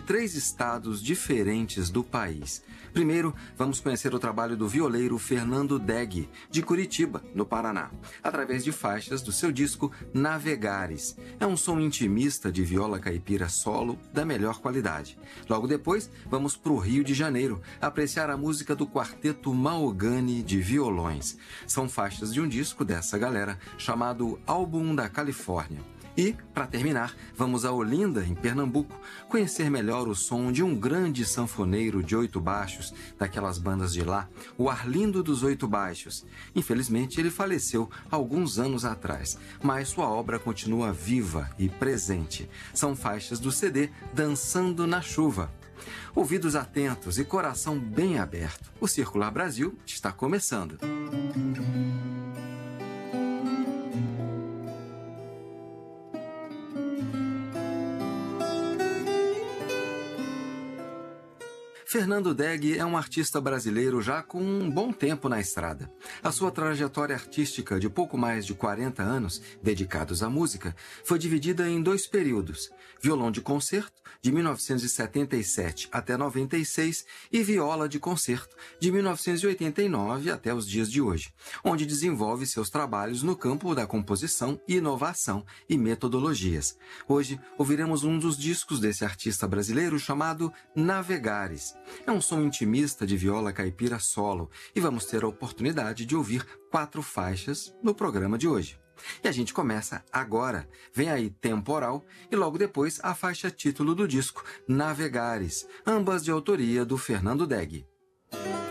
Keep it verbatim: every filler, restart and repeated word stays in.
três estados diferentes do país. Primeiro, vamos conhecer o trabalho do violeiro Fernando Degg, de Curitiba, no Paraná, através de faixas do seu disco Navegares. É um som intimista de viola caipira solo da melhor qualidade. Logo depois, vamos para o Rio de Janeiro, apreciar a música do quarteto Mahogany de violões. São faixas de um disco dessa galera, chamado Álbum da Califórnia. E, para terminar, vamos a Olinda, em Pernambuco, conhecer melhor o som de um grande sanfoneiro de oito baixos, daquelas bandas de lá, o Arlindo dos Oito Baixos. Infelizmente, ele faleceu alguns anos atrás, mas sua obra continua viva e presente. São faixas do C D Dançando na Chuva. Ouvidos atentos e coração bem aberto, o Circular Brasil está começando. Fernando Degg é um artista brasileiro já com um bom tempo na estrada. A sua trajetória artística de pouco mais de quarenta anos, dedicados à música, foi dividida em dois períodos: violão de concerto, de mil novecentos e setenta e sete até noventa e seis, e viola de concerto, de mil novecentos e oitenta e nove até os dias de hoje, onde desenvolve seus trabalhos no campo da composição, inovação e metodologias. Hoje, ouviremos um dos discos desse artista brasileiro chamado Navegares. É um som intimista de viola caipira solo e vamos ter a oportunidade de ouvir quatro faixas no programa de hoje. E a gente começa agora. Vem aí Temporal e logo depois a faixa título do disco, Navegares, ambas de autoria do Fernando Degg.